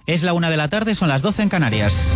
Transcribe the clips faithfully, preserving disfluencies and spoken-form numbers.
Es la una de la tarde, son las doce en Canarias.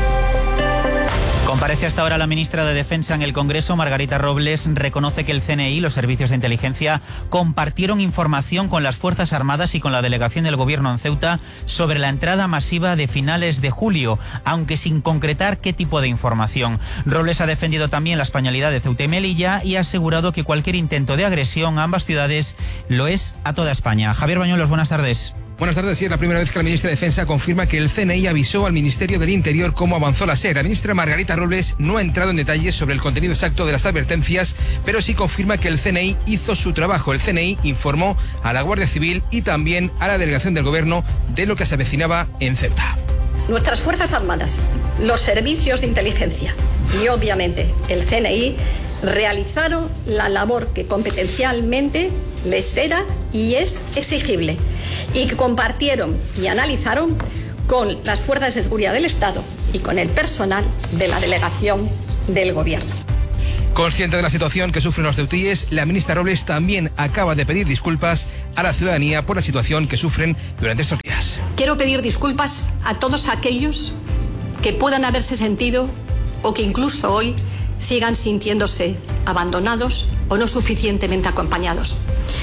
Comparece hasta ahora la ministra de Defensa en el Congreso. Margarita Robles reconoce que el C N I y los servicios de inteligencia compartieron información con las Fuerzas Armadas y con la delegación del Gobierno en Ceuta sobre la entrada masiva de finales de julio, aunque sin concretar qué tipo de información. Robles ha defendido también la españolidad de Ceuta y Melilla y ha asegurado que cualquier intento de agresión a ambas ciudades lo es a toda España. Javier Bañuelos, buenas tardes. Buenas tardes. Sí, es la primera vez que la ministra de Defensa confirma que el C N I avisó al Ministerio del Interior cómo avanzó la S E R. La ministra Margarita Robles no ha entrado en detalles sobre el contenido exacto de las advertencias, pero sí confirma que el C N I hizo su trabajo. El C N I informó a la Guardia Civil y también a la delegación del Gobierno de lo que se avecinaba en Ceuta. Nuestras Fuerzas Armadas, los servicios de inteligencia y obviamente el C N I realizaron la labor que competencialmente les era y es exigible y que compartieron y analizaron con las fuerzas de seguridad del Estado y con el personal de la delegación del Gobierno. Consciente de la situación que sufren los ceutíes, la ministra Robles también acaba de pedir disculpas a la ciudadanía por la situación que sufren durante estos días. Quiero pedir disculpas a todos aquellos que puedan haberse sentido o que incluso hoy sigan sintiéndose abandonados o no suficientemente acompañados.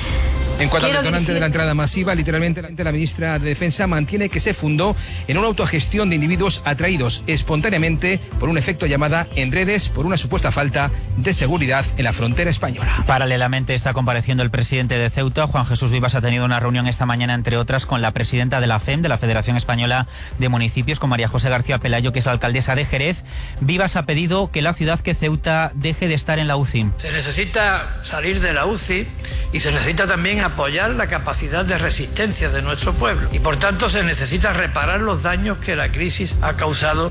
En cuanto Quiero al detonante dirigir... de la entrada masiva, literalmente la ministra de Defensa mantiene que se fundó en una autogestión de individuos atraídos espontáneamente por un efecto llamada en redes por una supuesta falta de seguridad en la frontera española. Paralelamente está compareciendo el presidente de Ceuta. Juan Jesús Vivas ha tenido una reunión esta mañana, entre otras, con la presidenta de la F E M, de la Federación Española de Municipios, con María José García Pelayo, que es la alcaldesa de Jerez. Vivas ha pedido que la ciudad, que Ceuta, deje de estar en la U C I. Se necesita salir de la U C I y se necesita también apoyar la capacidad de resistencia de nuestro pueblo y por tanto se necesita reparar los daños que la crisis ha causado.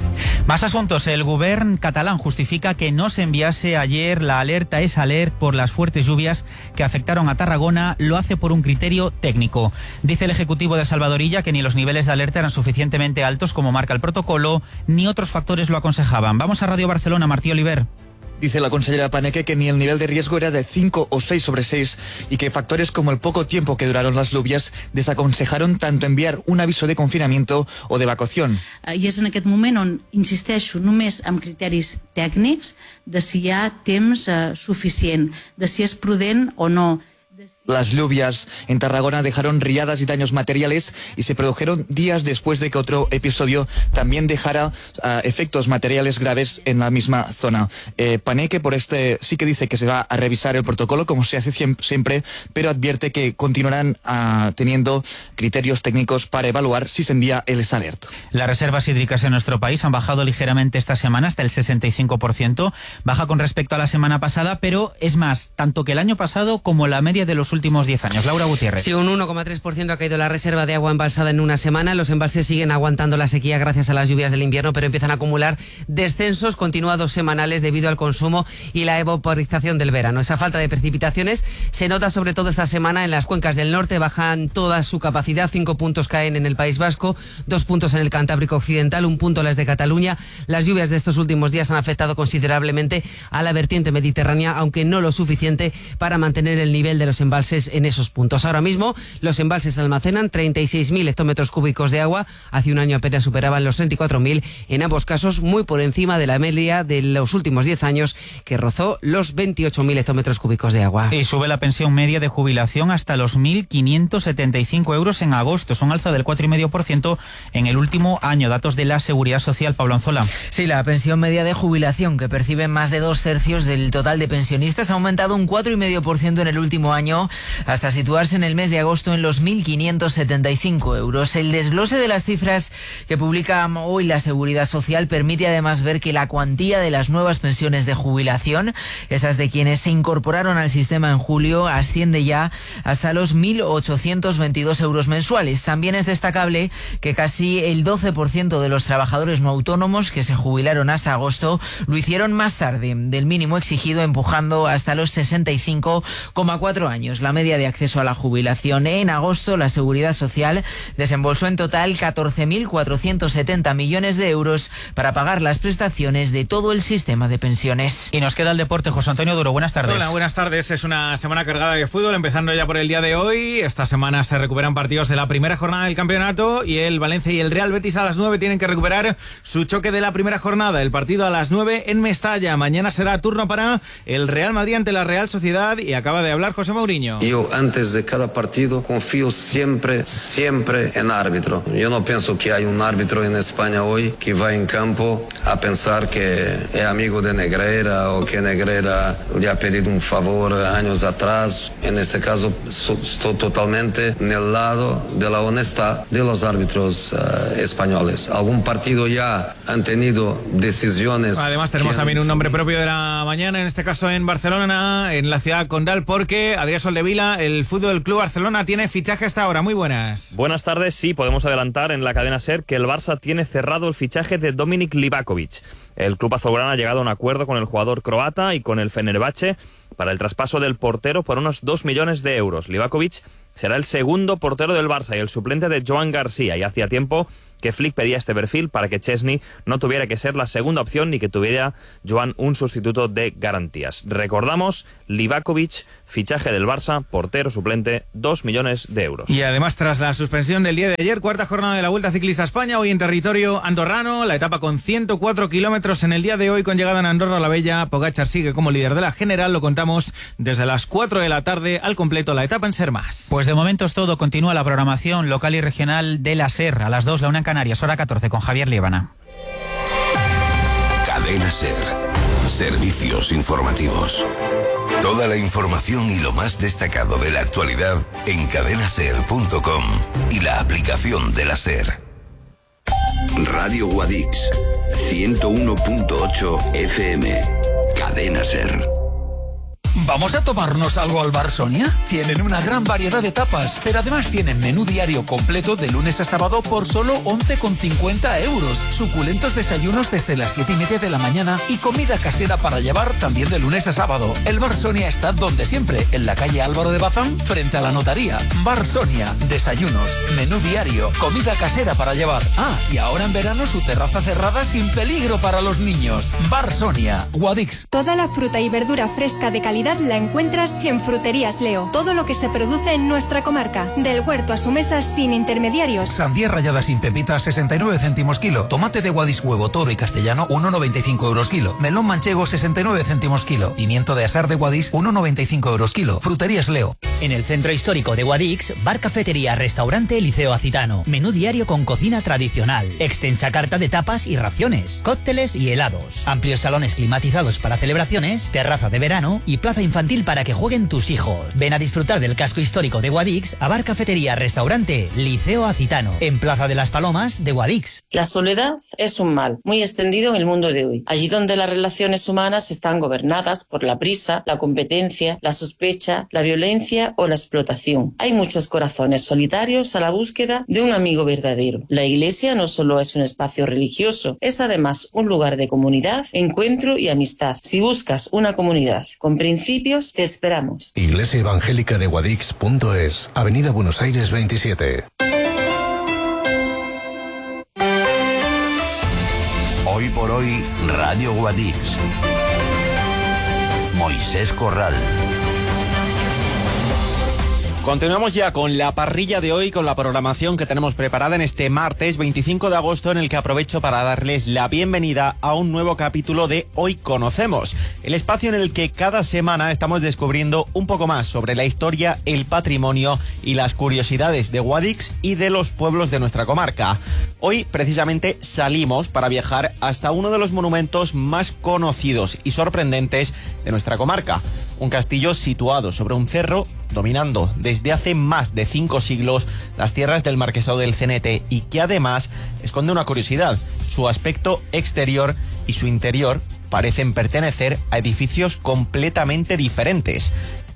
Más asuntos. El Govern catalán justifica que no se enviase ayer la alerta es alert por las fuertes lluvias que afectaron a Tarragona. Lo hace por un criterio técnico. Dice el Ejecutivo de Salvadorilla que ni los niveles de alerta eran suficientemente altos como marca el protocolo, ni otros factores lo aconsejaban. Vamos a Radio Barcelona, Martí Oliver. Dice la consellera Paneque que ni el nivel de riesgo era de cinco o seis sobre seis y que factores como el poco tiempo que duraron las lluvias desaconsejaron tanto enviar un aviso de confinamiento o de evacuación. I és en aquest moment on insisteixo només amb criteris tècnics de si hi ha temps eh, suficient, de si és prudent o no. Las lluvias en Tarragona dejaron riadas y daños materiales y se produjeron días después de que otro episodio también dejara uh, efectos materiales graves en la misma zona. Eh, Paneque por este sí que dice que se va a revisar el protocolo como se hace siempre, pero advierte que continuarán uh, teniendo criterios técnicos para evaluar si se envía el alert. Las reservas hídricas en nuestro país han bajado ligeramente esta semana hasta el sesenta y cinco por ciento, baja con respecto a la semana pasada, pero es más, tanto que el año pasado como la media de los últimos diez años. Laura Gutiérrez. Sí, un uno coma tres por ciento ha caído la reserva de agua embalsada en una semana. Los embalses siguen aguantando la sequía gracias a las lluvias del invierno, pero empiezan a acumular descensos continuados semanales debido al consumo y la evaporización del verano. Esa falta de precipitaciones se nota sobre todo esta semana en las cuencas del norte. Bajan toda su capacidad. Cinco puntos caen en el País Vasco, dos puntos en el Cantábrico Occidental, un punto las de Cataluña. Las lluvias de estos últimos días han afectado considerablemente a la vertiente mediterránea, aunque no lo suficiente para mantener el nivel de los embalses en esos puntos. Ahora mismo los embalses almacenan treinta y seis mil hectómetros cúbicos de agua. Hace un año apenas superaban los treinta y cuatro mil, en ambos casos muy por encima de la media de los últimos diez años, que rozó los veintiocho mil hectómetros cúbicos de agua. Y sube la pensión media de jubilación hasta los mil quinientos setenta y cinco euros en agosto. Es un alza del cuatro coma cinco por ciento en el último año. Datos de la Seguridad Social. Pablo Anzola. Sí, la pensión media de jubilación, que perciben más de dos tercios del total de pensionistas, ha aumentado un cuatro coma cinco por ciento en el último año, hasta situarse en el mes de agosto en los mil quinientos setenta y cinco euros. El desglose de las cifras que publica hoy la Seguridad Social permite además ver que la cuantía de las nuevas pensiones de jubilación, esas de quienes se incorporaron al sistema en julio, asciende ya hasta los mil ochocientos veintidós euros mensuales. También es destacable que casi el doce por ciento de los trabajadores no autónomos que se jubilaron hasta agosto lo hicieron más tarde del mínimo exigido, empujando hasta los sesenta y cinco coma cuatro años. años la media de acceso a la jubilación. En agosto, la Seguridad Social desembolsó en total catorce mil cuatrocientos setenta millones de euros para pagar las prestaciones de todo el sistema de pensiones. Y nos queda el deporte. José Antonio Duro, buenas tardes. Hola, buenas tardes. Es una semana cargada de fútbol, empezando ya por el día de hoy. Esta semana se recuperan partidos de la primera jornada del campeonato y el Valencia y el Real Betis a las nueve tienen que recuperar su choque de la primera jornada. El partido a las nueve en Mestalla. Mañana será turno para el Real Madrid ante la Real Sociedad y acaba de hablar José Mourinho. Yo antes de cada partido confío siempre, siempre en árbitro. Yo no pienso que hay un árbitro en España hoy que va en campo a pensar que es amigo de Negreira o que Negreira le ha pedido un favor años atrás. En este caso estoy totalmente en el lado de la honestidad de los árbitros uh, españoles. Algún partido ya han tenido decisiones. Además tenemos también un nombre propio de la mañana, en este caso en Barcelona, en la ciudad condal, porque Adrián Soldevila, el Fútbol Club Barcelona, tiene fichaje hasta ahora. Muy buenas. Buenas tardes. Sí, podemos adelantar en la cadena SER que el Barça tiene cerrado el fichaje de Dominik Livakovic. El club azulgrana ha llegado a un acuerdo con el jugador croata y con el Fenerbahce para el traspaso del portero por unos dos millones de euros. Livakovic será el segundo portero del Barça y el suplente de Joan García, y hacía tiempo que Flick pedía este perfil para que Chesney no tuviera que ser la segunda opción ni que tuviera Joan un sustituto de garantías. Recordamos, Livakovic, fichaje del Barça, portero suplente, dos millones de euros. Y además, tras la suspensión del día de ayer, cuarta jornada de la Vuelta Ciclista a España, hoy en territorio andorrano, la etapa con ciento cuatro kilómetros en el día de hoy, con llegada en Andorra la Bella. Pogačar sigue como líder de la general, lo contamos desde las cuatro de la tarde, al completo la etapa en Ser Más. Pues de momento es todo, continúa la programación local y regional de la SER, a las dos, la una en Canarias, hora catorce, con Javier Liébana. Cadena SER. Servicios informativos. Toda la información y lo más destacado de la actualidad en cadena ser punto com y la aplicación de la SER. Radio Guadix, ciento uno punto ocho F M. Cadena SER. ¿Vamos a tomarnos algo al Bar Sonia? Tienen una gran variedad de tapas, pero además tienen menú diario completo de lunes a sábado por solo once con cincuenta euros. Suculentos desayunos desde las siete y media de la mañana y comida casera para llevar también de lunes a sábado. El Bar Sonia está donde siempre, en la calle Álvaro de Bazán, frente a la notaría. Bar Sonia, desayunos, menú diario, comida casera para llevar. Ah, y ahora en verano su terraza cerrada sin peligro para los niños. Bar Sonia, Guadix. Toda la fruta y verdura fresca de calidad la encuentras en Fruterías Leo. Todo lo que se produce en nuestra comarca, del huerto a su mesa sin intermediarios. Sandía rallada sin pepitas, sesenta y nueve céntimos kilo. Tomate de Guadix huevo, toro y castellano, uno noventa y cinco euros kilo. Melón manchego, sesenta y nueve céntimos kilo. Pimiento de asar de Guadix, uno noventa y cinco euros kilo. Fruterías Leo. En el centro histórico de Guadix, bar, cafetería, restaurante Liceo Acitano. Menú diario con cocina tradicional. Extensa carta de tapas y raciones. Cócteles y helados. Amplios salones climatizados para celebraciones. Terraza de verano y plaza infantil para que jueguen tus hijos. Ven a disfrutar del casco histórico de Guadix a bar, cafetería, restaurante Liceo Acitano, en Plaza de las Palomas de Guadix. La soledad es un mal muy extendido en el mundo de hoy. Allí donde las relaciones humanas están gobernadas por la prisa, la competencia, la sospecha, la violencia o la explotación. Hay muchos corazones solitarios a la búsqueda de un amigo verdadero. La iglesia no solo es un espacio religioso, es además un lugar de comunidad, encuentro y amistad. Si buscas una comunidad con principios, te esperamos. Iglesia Evangélica de Guadix punto es, Avenida Buenos Aires veintisiete. Hoy por hoy, Radio Guadix. Moisés Corral. Continuamos ya con la parrilla de hoy, con la programación que tenemos preparada en este martes veinticinco de agosto, en el que aprovecho para darles la bienvenida a un nuevo capítulo de Hoy Conocemos, el espacio en el que cada semana estamos descubriendo un poco más sobre la historia, el patrimonio y las curiosidades de Guadix y de los pueblos de nuestra comarca. Hoy precisamente salimos para viajar hasta uno de los monumentos más conocidos y sorprendentes de nuestra comarca, un castillo situado sobre un cerro, dominando desde hace más de cinco siglos las tierras del Marquesado del Cenete, y que además esconde una curiosidad: su aspecto exterior y su interior parecen pertenecer a edificios completamente diferentes.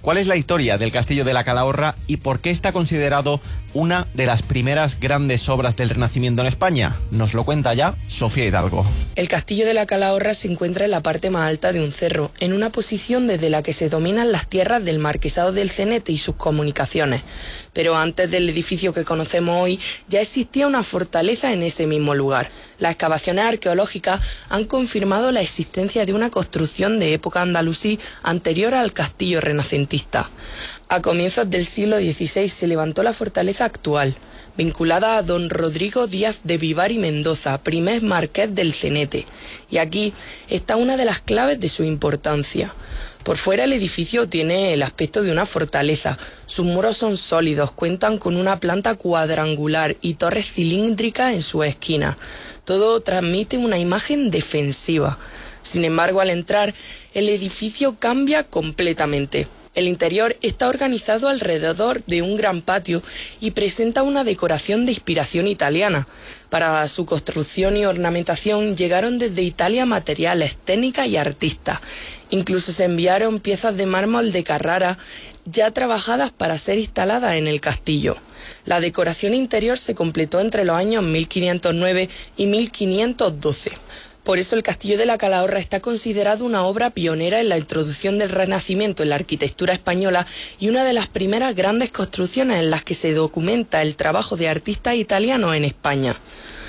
¿Cuál es la historia del Castillo de la Calahorra y por qué está considerado una de las primeras grandes obras del Renacimiento en España? Nos lo cuenta ya Sofía Hidalgo. El Castillo de la Calahorra se encuentra en la parte más alta de un cerro, en una posición desde la que se dominan las tierras del Marquesado del Cenete y sus comunicaciones. Pero antes del edificio que conocemos hoy, ya existía una fortaleza en ese mismo lugar. Las excavaciones arqueológicas han confirmado la existencia de una construcción de época andalusí anterior al castillo renacentista. A comienzos del siglo dieciséis se levantó la fortaleza actual, vinculada a don Rodrigo Díaz de Vivar y Mendoza, primer marqués del Cenete. Y aquí está una de las claves de su importancia. Por fuera el edificio tiene el aspecto de una fortaleza. Sus muros son sólidos, cuentan con una planta cuadrangular y torres cilíndricas en sus esquinas. Todo transmite una imagen defensiva. Sin embargo, al entrar, el edificio cambia completamente. El interior está organizado alrededor de un gran patio y presenta una decoración de inspiración italiana. Para su construcción y ornamentación llegaron desde Italia materiales, técnicas y artistas. Incluso se enviaron piezas de mármol de Carrara ya trabajadas para ser instaladas en el castillo. La decoración interior se completó entre los años mil quinientos nueve y mil quinientos doce. Por eso el Castillo de la Calahorra está considerado una obra pionera en la introducción del Renacimiento en la arquitectura española y una de las primeras grandes construcciones en las que se documenta el trabajo de artistas italianos en España.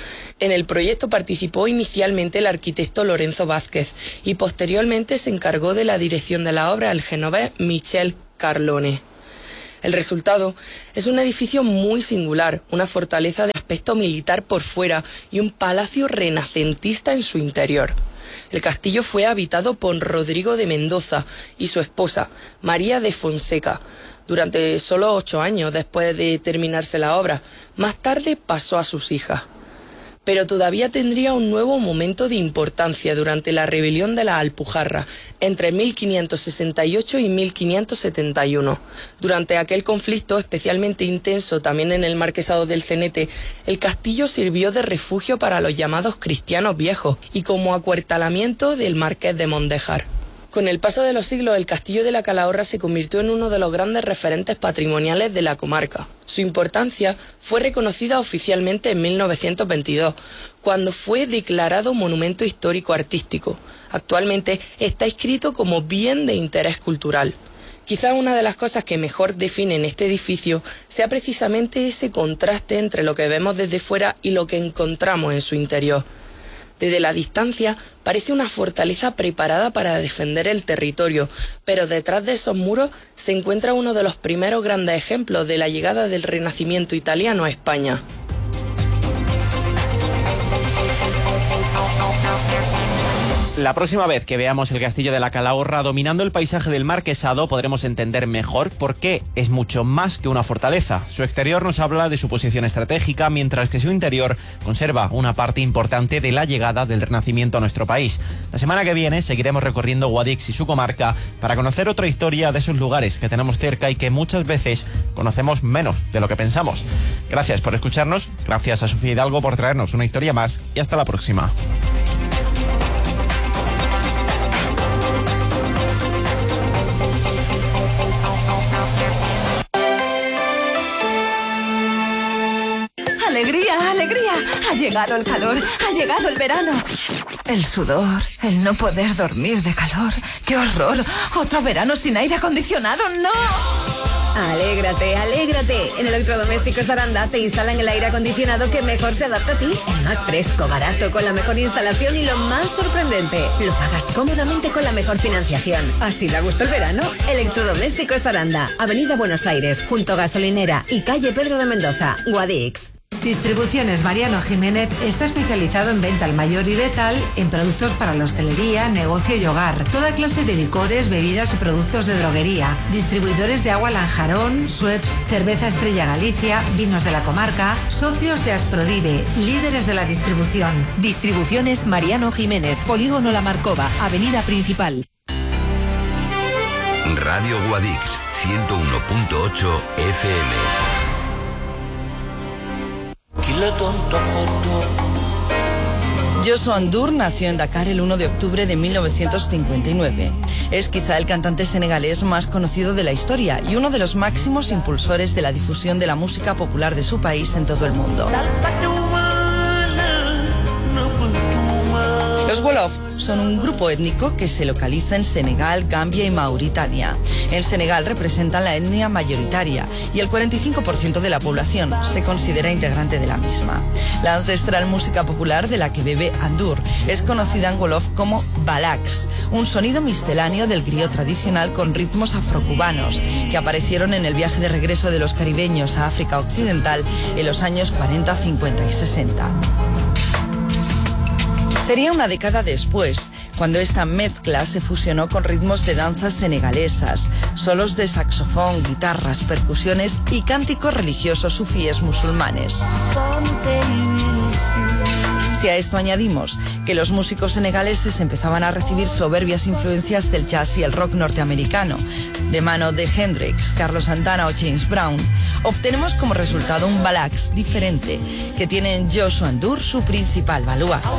En el proyecto participó inicialmente el arquitecto Lorenzo Vázquez y posteriormente se encargó de la dirección de la obra el genovés Michel Carlone. El resultado es un edificio muy singular, una fortaleza de aspecto militar por fuera y un palacio renacentista en su interior. El castillo fue habitado por Rodrigo de Mendoza y su esposa, María de Fonseca, durante solo ocho años después de terminarse la obra. Más tarde pasó a sus hijas. Pero todavía tendría un nuevo momento de importancia durante la rebelión de la Alpujarra, entre mil quinientos sesenta y ocho y mil quinientos setenta y uno. Durante aquel conflicto, especialmente intenso también en el Marquesado del Cenete, el castillo sirvió de refugio para los llamados cristianos viejos y como acuartelamiento del Marqués de Mondéjar. Con el paso de los siglos, el Castillo de la Calahorra se convirtió en uno de los grandes referentes patrimoniales de la comarca. Su importancia fue reconocida oficialmente en mil novecientos veintidós, cuando fue declarado Monumento Histórico Artístico. Actualmente está inscrito como Bien de Interés Cultural. Quizá una de las cosas que mejor definen este edificio sea precisamente ese contraste entre lo que vemos desde fuera y lo que encontramos en su interior. Desde la distancia parece una fortaleza preparada para defender el territorio, pero detrás de esos muros se encuentra uno de los primeros grandes ejemplos de la llegada del Renacimiento italiano a España. La próxima vez que veamos el Castillo de la Calahorra dominando el paisaje del Marquesado podremos entender mejor por qué es mucho más que una fortaleza. Su exterior nos habla de su posición estratégica, mientras que su interior conserva una parte importante de la llegada del Renacimiento a nuestro país. La semana que viene seguiremos recorriendo Guadix y su comarca para conocer otra historia de esos lugares que tenemos cerca y que muchas veces conocemos menos de lo que pensamos. Gracias por escucharnos, gracias a Sofía Hidalgo por traernos una historia más y hasta la próxima. ¡Alegría, alegría! Ha llegado el calor, ha llegado el verano. El sudor, el no poder dormir de calor. ¡Qué horror! ¡Otro verano sin aire acondicionado! ¡No! Alégrate, alégrate. En Electrodomésticos Aranda te instalan el aire acondicionado que mejor se adapta a ti. El más fresco, barato, con la mejor instalación y lo más sorprendente. Lo pagas cómodamente con la mejor financiación. ¿Así da gusto el verano? Electrodomésticos Aranda, Avenida Buenos Aires, junto a Gasolinera y calle Pedro de Mendoza, Guadix. Distribuciones Mariano Jiménez está especializado en venta al mayor y detal en productos para la hostelería, negocio y hogar. Toda clase de licores, bebidas y productos de droguería. Distribuidores de agua Lanjarón, Schweppes, cerveza Estrella Galicia, vinos de la comarca. Socios de Asprodive, líderes de la distribución. Distribuciones Mariano Jiménez, Polígono La Marcova, Avenida Principal. Radio Guadix, ciento uno punto ocho F M. Joshua Andur nació en Dakar el uno de octubre de mil novecientos cincuenta y nueve. Es quizá el cantante senegalés más conocido de la historia y uno de los máximos impulsores de la difusión de la música popular de su país en todo el mundo. Los Wolof son un grupo étnico que se localiza en Senegal, Gambia y Mauritania. En Senegal representan la etnia mayoritaria y el cuarenta y cinco por ciento de la población se considera integrante de la misma. La ancestral música popular de la que bebe Andour es conocida en Wolof como balax, un sonido misceláneo del griot tradicional con ritmos afrocubanos que aparecieron en el viaje de regreso de los caribeños a África Occidental en los años cuarenta, cincuenta y sesenta. Sería una década después, cuando esta mezcla se fusionó con ritmos de danzas senegalesas, solos de saxofón, guitarras, percusiones y cánticos religiosos sufíes musulmanes. Si a esto añadimos que los músicos senegaleses empezaban a recibir soberbias influencias del jazz y el rock norteamericano, de mano de Hendrix, Carlos Santana o James Brown, obtenemos como resultado un balax diferente que tiene en Youssou N'Dour su principal baluarte.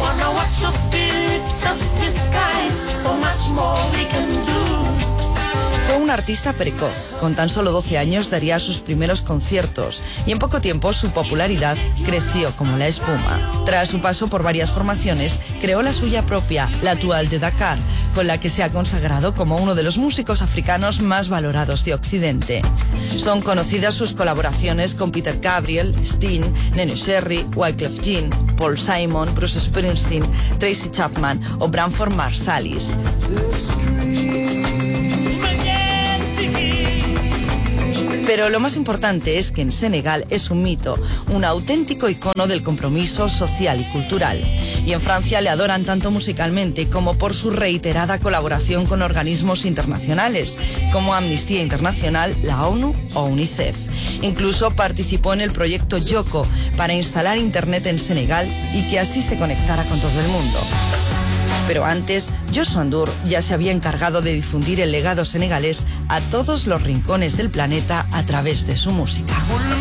Fue un artista precoz. Con tan solo doce años daría sus primeros conciertos y en poco tiempo su popularidad creció como la espuma. Tras su paso por varias formaciones, creó la suya propia, la Toile de Dakar, con la que se ha consagrado como uno de los músicos africanos más valorados de Occidente. Son conocidas sus colaboraciones con Peter Gabriel, Sting, Nene Cherry, Wyclef Jean, Paul Simon, Bruce Springsteen, Tracy Chapman o Branford Marsalis. Pero lo más importante es que en Senegal es un mito, un auténtico icono del compromiso social y cultural. Y en Francia le adoran tanto musicalmente como por su reiterada colaboración con organismos internacionales, como Amnistía Internacional, la ONU o UNICEF. Incluso participó en el proyecto Yoko para instalar internet en Senegal y que así se conectara con todo el mundo. Pero antes, Youssou N'Dour ya se había encargado de difundir el legado senegalés a todos los rincones del planeta a través de su música.